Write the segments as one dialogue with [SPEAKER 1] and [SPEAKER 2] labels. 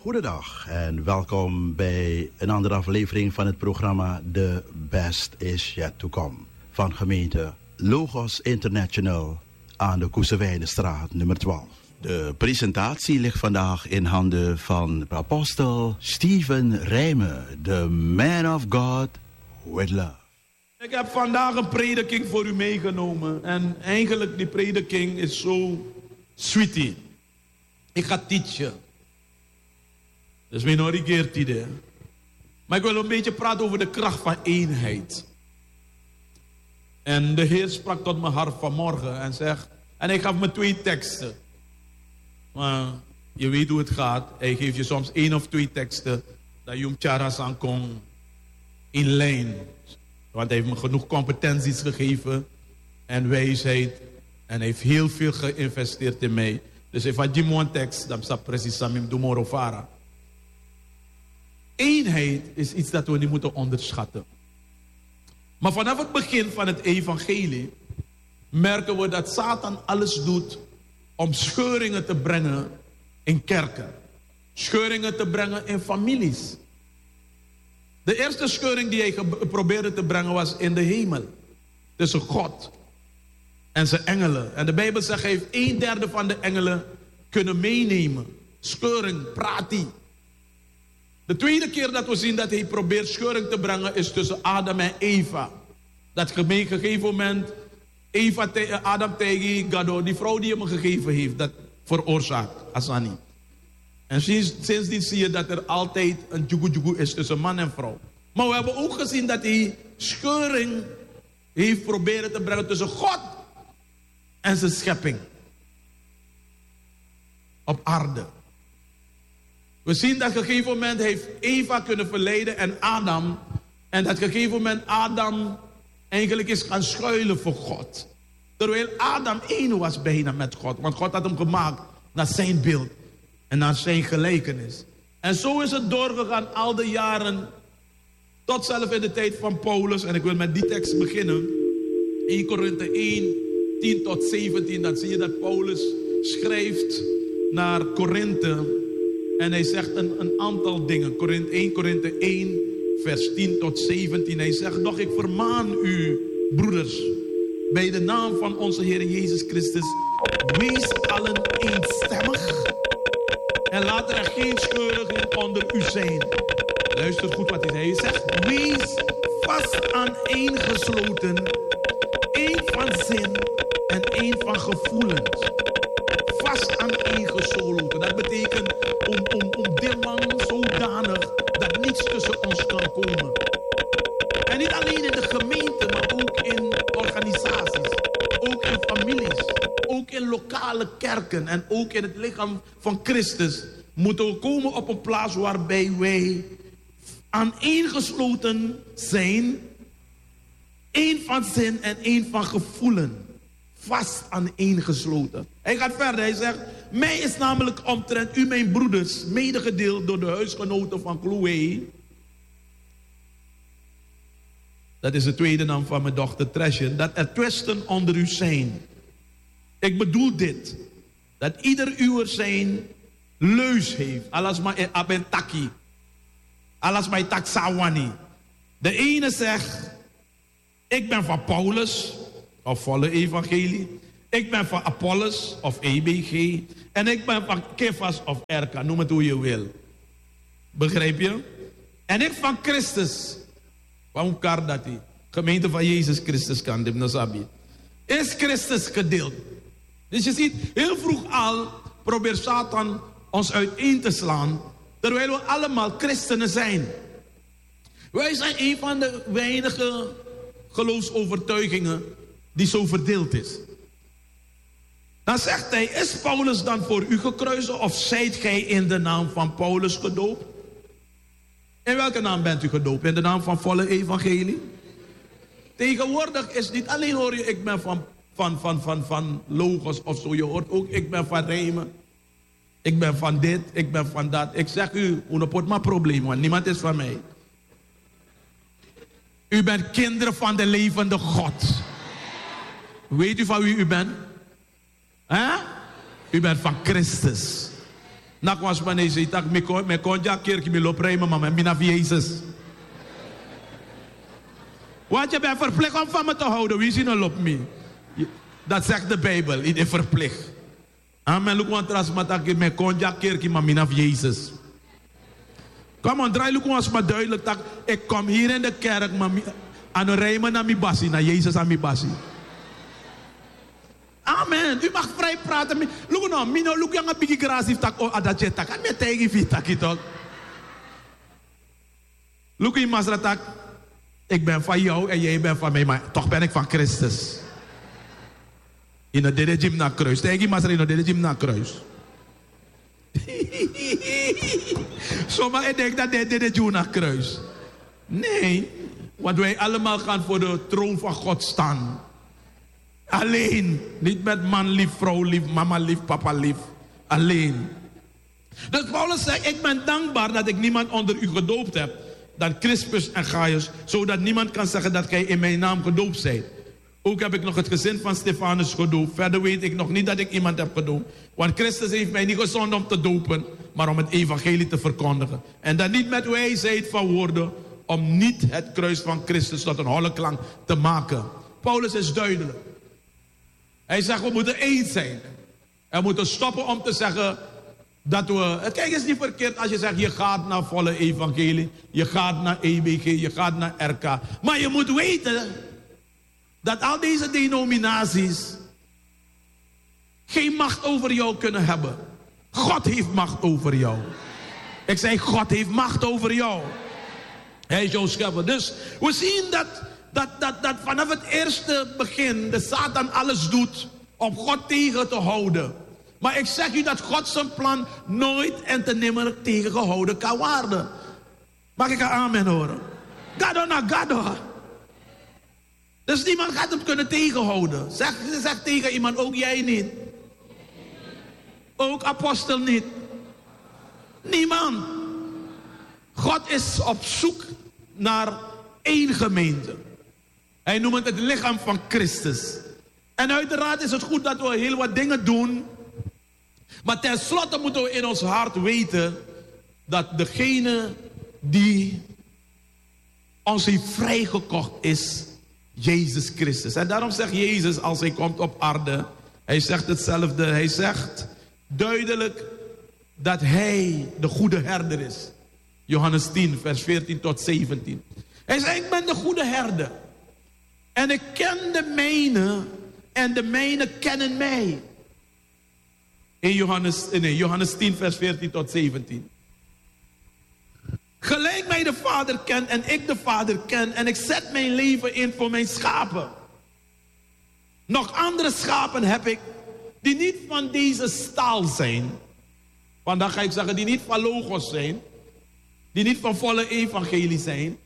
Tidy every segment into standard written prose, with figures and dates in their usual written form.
[SPEAKER 1] Goedendag en welkom bij een andere aflevering van het programma The Best Is Yet To Come van gemeente Logos International aan de Koesewijnenstraat nummer 12. De presentatie ligt vandaag in handen van apostel Steven Rijmen, the man of God with love.
[SPEAKER 2] Ik heb vandaag een prediking voor u meegenomen en eigenlijk die prediking is zo sweetie. Ik ga teachen. Dus minorigeert idee. Maar ik wil een beetje praten over de kracht van eenheid. En de Heer sprak tot mijn hart vanmorgen en zegt... En hij gaf me 2 teksten. Maar je weet hoe het gaat. Hij geeft je soms 1 of 2 teksten. Dat je charas aan kon in lijn. Want hij heeft me genoeg competenties gegeven. En wijsheid. En hij heeft heel veel geïnvesteerd in mij. Dus if I give me een tekst, dan staat precies Samim Dumorovara. Eenheid is iets dat we niet moeten onderschatten. Maar vanaf het begin van het evangelie merken we dat Satan alles doet om scheuringen te brengen in kerken. Scheuringen te brengen in families. De eerste scheuring die hij probeerde te brengen was in de hemel. Tussen God en zijn engelen. En de Bijbel zegt, hij heeft 1/3 van de engelen kunnen meenemen. Scheuring, pratie. De tweede keer dat we zien dat hij probeert scheuring te brengen is tussen Adam en Eva. Dat op een gegeven moment Adam tegen Gado, die vrouw die hem gegeven heeft, dat veroorzaakt Asani. En sindsdien zie je dat er altijd een jugu is tussen man en vrouw. Maar we hebben ook gezien dat hij scheuring heeft proberen te brengen tussen God en zijn schepping. Op aarde. We zien dat op een gegeven moment heeft Eva kunnen verleiden en Adam. En dat op een gegeven moment Adam eigenlijk is gaan schuilen voor God. Terwijl Adam één was bijna met God. Want God had hem gemaakt naar zijn beeld. En naar zijn gelijkenis. En zo is het doorgegaan al de jaren. Tot zelf in de tijd van Paulus. En ik wil met die tekst beginnen. 1 Korinthe 1, 10 tot 17. Dan zie je dat Paulus schrijft naar Korinthe. En hij zegt een aantal dingen. 1 Korinthe 1, vers 10 tot 17. Hij zegt, doch ik vermaan u, broeders, bij de naam van onze Heer Jezus Christus, wees allen eenstemmig. En laat er geen scheuringen onder u zijn. Luister goed wat hij zei. Hij zegt, wees vast aaneengesloten, één van zin en één van gevoelens. Vast aaneengesloten. Dat betekent om dimman zodanig dat niets tussen ons kan komen. En niet alleen in de gemeente, maar ook in organisaties. Ook in families. Ook in lokale kerken. En ook in het lichaam van Christus moeten we komen op een plaats waarbij wij aaneengesloten zijn. Één van zin en één van gevoelen. Vast aaneengesloten. Hij gaat verder, hij zegt, mij is namelijk omtrent u mijn broeders medegedeeld door de huisgenoten van Chloe. Dat is de tweede naam van mijn dochter Treasure. Dat er twisten onder u zijn. Ik bedoel dit. Dat ieder uwer zijn leus heeft. Alas maar abentaki. Alas maar taksawani. De ene zegt, ik ben van Paulus. Of volle evangelie. Ik ben van Apollos of EBG. En ik ben van Kefas of Erka. Noem het hoe je wil. Begrijp je? En ik van Christus. Van Kardati. Gemeente van Jezus Christus kan dit nasabi. Is Christus gedeeld. Dus je ziet, heel vroeg al probeert Satan ons uiteen te slaan. Terwijl we allemaal christenen zijn. Wij zijn een van de weinige geloofsovertuigingen die zo verdeeld is. Dan zegt hij, is Paulus dan voor u gekruisigd of zijt gij in de naam van Paulus gedoopt? In welke naam bent u gedoopt? In de naam van volle evangelie? Tegenwoordig is niet alleen hoor je, ik ben van Logos of zo. Je hoort ook, ik ben van Rijmen. Ik ben van dit, ik ben van dat. Ik zeg u, unopot maar probleem, want niemand is van mij. U bent kinderen van de levende God. Weet u van wie u bent? Huh? U bent van Christus. Nak was wanneer ze tak me kon ja kerk me loop rijmen, maar mijn binaf Jezus. Want je bent verplicht om van me te houden. Wie zien al op me? Dat zegt de Bijbel. Ik ben verplicht. Amen. Look want tras matak me kon ja kerk maar binaf Jezus. Kom on, draai look ons maar duidelijk tak. Ik kom hier in de kerk, maar aan rijmen naar mi basi, naar Jezus aan mi basi. Amen. U mag vrij praten. Look nou, mino look yang bigi grasief tak o adatje tak. Kan me tegen vi tak itok. Look in Masra tak. Ik ben van jou en jij bent van mij, maar toch ben ik van Christus. In het derde gym naar kruis. Tegen Masra in het derde gym naar kruis. Zomaar ik denk dat dit derde gym naar kruis. Nee, want wij allemaal gaan voor de troon van God staan. Alleen. Niet met man lief, vrouw lief, mama lief, papa lief. Alleen. Dus Paulus zegt, ik ben dankbaar dat ik niemand onder u gedoopt heb dan Crispus en Gaius, zodat niemand kan zeggen dat gij in mijn naam gedoopt zijt. Ook heb ik nog het gezin van Stefanus gedoopt. Verder weet ik nog niet dat ik iemand heb gedoopt. Want Christus heeft mij niet gezonden om te dopen, maar om het evangelie te verkondigen. En dan niet met wijsheid van woorden, om niet het kruis van Christus tot een holle klank te maken. Paulus is duidelijk. Hij zegt, we moeten eens zijn. We moeten stoppen om te zeggen dat we... Kijk, het is niet verkeerd als je zegt, je gaat naar volle evangelie. Je gaat naar EBG, je gaat naar RK. Maar je moet weten dat al deze denominaties geen macht over jou kunnen hebben. God heeft macht over jou. Ik zei, God heeft macht over jou. Hij is jouw schepper. Dus we zien dat vanaf het eerste begin de Satan alles doet om God tegen te houden. Maar ik zeg u dat God zijn plan nooit en te nimmer tegengehouden kan worden. Mag ik een amen horen? Gado na gado. Dus niemand gaat hem kunnen tegenhouden. Zeg tegen iemand, ook jij niet. Ook apostel niet. Niemand. God is op zoek naar één gemeente. Hij noemt het lichaam van Christus. En uiteraard is het goed dat we heel wat dingen doen. Maar tenslotte moeten we in ons hart weten dat degene die ons heeft vrijgekocht is Jezus Christus. En daarom zegt Jezus als hij komt op aarde, hij zegt hetzelfde. Hij zegt duidelijk dat hij de goede herder is. Johannes 10, vers 14 tot 17. Hij zegt, ik ben de goede herder. En ik ken de mijne en de mijne kennen mij. In Johannes 10, vers 14 tot 17. Gelijk mij de Vader kent en ik de Vader ken. En ik zet mijn leven in voor mijn schapen. Nog andere schapen heb ik die niet van deze stal zijn. Vandaag ga ik zeggen die niet van Logos zijn. Die niet van volle evangelie zijn.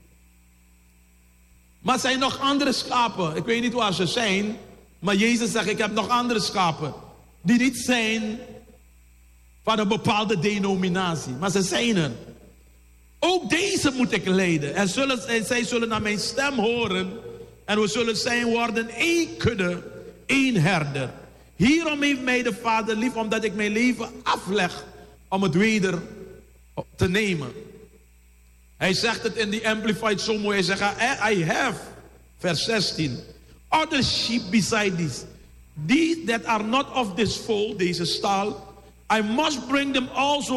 [SPEAKER 2] Maar zijn nog andere schapen. Ik weet niet waar ze zijn. Maar Jezus zegt, ik heb nog andere schapen. Die niet zijn van een bepaalde denominatie. Maar ze zijn er. Ook deze moet ik leiden. En zij zullen naar mijn stem horen. En we zullen zijn worden één kudde, één herder. Hierom heeft mij de Vader lief, omdat ik mijn leven afleg om het weder te nemen. Hij zegt het in die Amplified zo mooi. Hij zegt, I have, vers 16, other sheep beside these. These that are not of this fold, deze stal, I must bring them also